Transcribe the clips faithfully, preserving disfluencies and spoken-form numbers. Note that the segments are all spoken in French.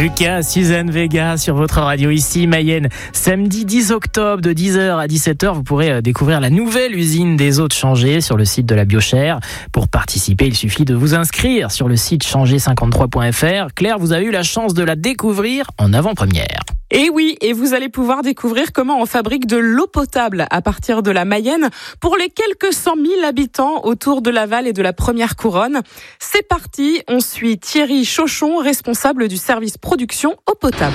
Lucas, Suzanne Vega sur votre radio ici, Mayenne. Samedi dix octobre de dix heures à dix-sept heures, vous pourrez découvrir la nouvelle usine des eaux de Changé sur le site de la Biochère. Pour participer, il suffit de vous inscrire sur le site changé cinquante-trois point f r. Claire, vous avez eu la chance de la découvrir en avant-première. Et oui, et vous allez pouvoir découvrir comment on fabrique de l'eau potable à partir de la Mayenne pour les quelques cent mille habitants autour de Laval et de la Première Couronne. C'est parti, on suit Thierry Chauchon, responsable du service production eau potable.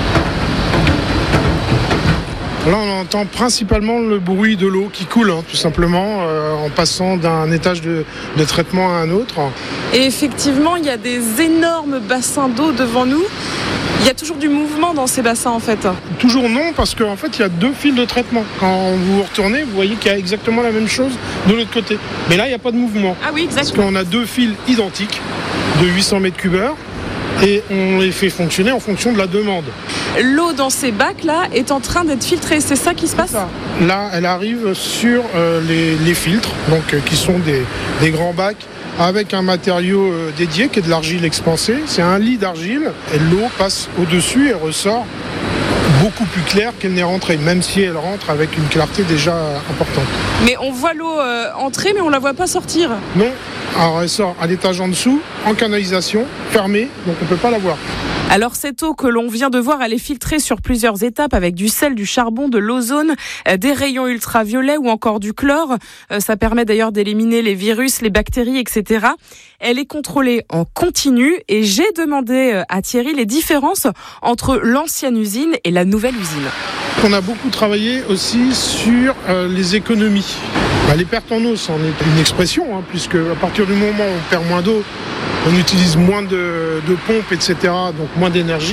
Là, on entend principalement le bruit de l'eau qui coule, hein, tout simplement, euh, en passant d'un étage de, de traitement à un autre. Et effectivement, il y a des énormes bassins d'eau devant nous. Il y a toujours du mouvement dans ces bassins, en fait. Toujours non, parce qu'en fait, il y a deux fils de traitement. Quand vous retournez, vous voyez qu'il y a exactement la même chose de l'autre côté. Mais là, il n'y a pas de mouvement. Ah oui, exactement. Parce qu'on a deux fils identiques de huit cents mètres cubes heure. Et on les fait fonctionner en fonction de la demande. L'eau dans ces bacs-là est en train d'être filtrée, c'est ça qui se passe ? Là, elle arrive sur euh, les, les filtres, donc euh, qui sont des, des grands bacs avec un matériau euh, dédié qui est de l'argile expansée. C'est un lit d'argile et l'eau passe au-dessus et ressort beaucoup plus claire qu'elle n'est rentrée, même si elle rentre avec une clarté déjà importante. Mais on voit l'eau euh, entrer, mais on ne la voit pas sortir. Non, alors elle sort à l'étage en dessous, en canalisation, fermée, donc on ne peut pas la voir. Alors cette eau que l'on vient de voir, elle est filtrée sur plusieurs étapes avec du sel, du charbon, de l'ozone, euh, des rayons ultraviolets ou encore du chlore. Euh, ça permet d'ailleurs d'éliminer les virus, les bactéries, et cetera. Elle est contrôlée en continu et j'ai demandé euh, à Thierry les différences entre l'ancienne usine et la nouvelle usine. On a beaucoup travaillé aussi sur euh, les économies. Bah, les pertes en eau, c'en est une expression, hein, puisque à partir du moment où on perd moins d'eau, on utilise moins de, de pompes, et cetera, donc moins d'énergie.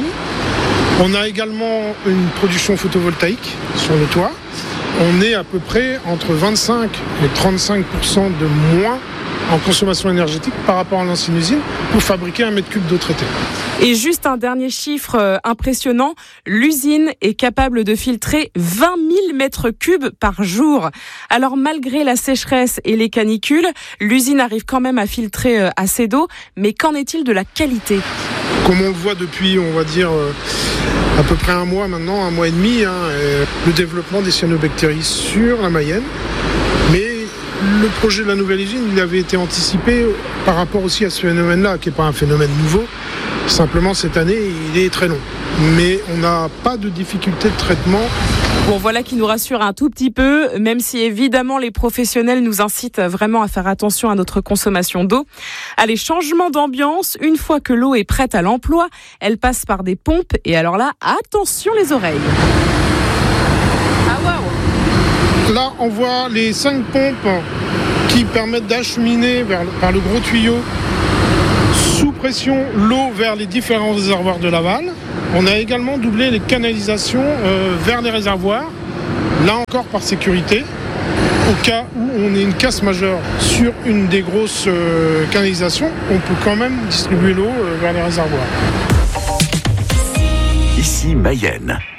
On a également une production photovoltaïque sur le toit. On est à peu près entre vingt-cinq et trente-cinq pour cent de moins en consommation énergétique par rapport à l'ancienne usine pour fabriquer un mètre cube d'eau traitée. Et juste un dernier chiffre euh, impressionnant, l'usine est capable de filtrer vingt mille mètres cubes par jour. Alors malgré la sécheresse et les canicules, l'usine arrive quand même à filtrer euh, assez d'eau, mais qu'en est-il de la qualité ? Comme on le voit depuis, on va dire, euh, à peu près un mois maintenant, un mois et demi, hein, euh, le développement des cyanobactéries sur la Mayenne. Mais le projet de la nouvelle usine, il avait été anticipé par rapport aussi à ce phénomène-là, qui n'est pas un phénomène nouveau. Simplement, cette année, il est très long. Mais on n'a pas de difficulté de traitement. Bon, voilà qui nous rassure un tout petit peu, même si évidemment les professionnels nous incitent vraiment à faire attention à notre consommation d'eau. Allez, changement d'ambiance. Une fois que l'eau est prête à l'emploi, elle passe par des pompes. Et alors là, attention les oreilles. Ah waouh! Là, on voit les cinq pompes qui permettent d'acheminer vers, par le gros tuyau sous pression l'eau vers les différents réservoirs de Laval. On a également doublé les canalisations euh, vers les réservoirs, là encore par sécurité. Au cas où on ait une casse majeure sur une des grosses euh, canalisations, on peut quand même distribuer l'eau euh, vers les réservoirs. Ici Mayenne.